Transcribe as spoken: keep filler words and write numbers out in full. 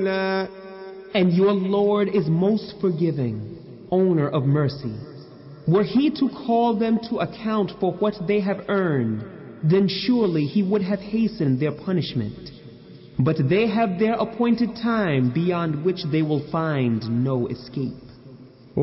قِيلًا. And your Lord is most forgiving, owner of mercy. Were He to call them to account for what they have earned, then surely He would have hastened their punishment. But they have their appointed time beyond which they will find no escape.